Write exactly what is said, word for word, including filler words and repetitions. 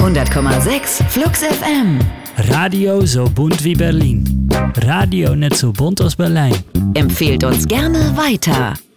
hundert Komma sechs Flux F M. Radio so bunt wie Berlin. Radio nicht so bunt als Berlijn. Empfehlt uns gerne weiter.